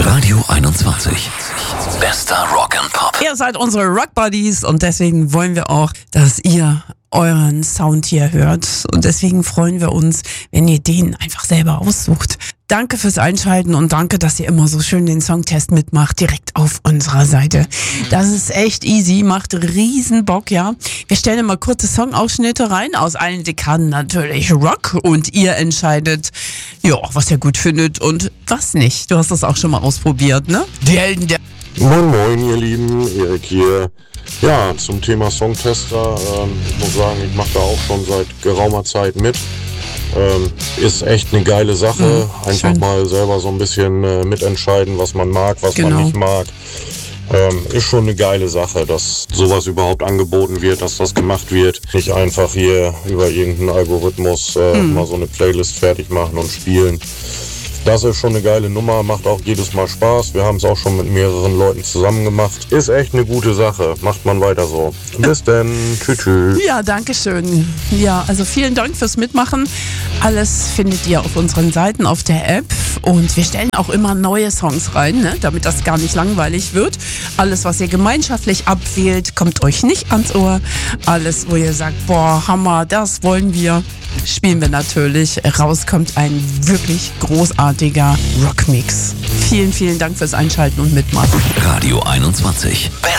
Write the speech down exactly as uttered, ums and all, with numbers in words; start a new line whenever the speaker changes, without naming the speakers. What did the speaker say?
Radio einundzwanzig. Bester Rock and Pop.
Ihr seid unsere Rock Buddies und deswegen wollen wir auch, dass ihr euren Sound hier hört. Und deswegen freuen wir uns, wenn ihr den einfach selber aussucht. Danke fürs Einschalten und danke, dass ihr immer so schön den Songtest mitmacht, direkt auf unserer Seite. Das ist echt easy, macht riesen Bock, ja. Wir stellen immer kurze Songausschnitte rein, aus allen Dekaden natürlich Rock, und ihr entscheidet, ja, was ihr gut findet und was nicht. Du hast das auch schon mal ausprobiert, ne? Die Helden der...
Moin moin ihr Lieben, Erik hier. Ja, zum Thema Songtester, ähm, ich muss sagen, ich mache da auch schon seit geraumer Zeit mit. Ähm, ist echt eine geile Sache, mhm, einfach schön. Mal selber so ein bisschen äh, mitentscheiden, was man mag, was genau. man nicht mag. Ähm, ist schon eine geile Sache, dass sowas überhaupt angeboten wird, dass das gemacht wird. Nicht einfach hier über irgendeinen Algorithmus äh, mhm. mal so eine Playlist fertig machen und spielen. Das ist schon eine geile Nummer, macht auch jedes Mal Spaß. Wir haben es auch schon mit mehreren Leuten zusammen gemacht. Ist echt eine gute Sache. Macht man weiter so. Bis dann. Tschüss. Tschüss.
Ja, danke schön. Ja, also vielen Dank fürs Mitmachen. Alles findet ihr auf unseren Seiten, auf der App. Und wir stellen auch immer neue Songs rein, ne? Damit das gar nicht langweilig wird. Alles, was ihr gemeinschaftlich abwählt, kommt euch nicht ans Ohr. Alles, wo ihr sagt, boah, Hammer, das wollen wir, spielen wir natürlich. Raus kommt ein wirklich großartiger Rockmix. Vielen, vielen Dank fürs Einschalten und Mitmachen.
Radio einundzwanzig. Best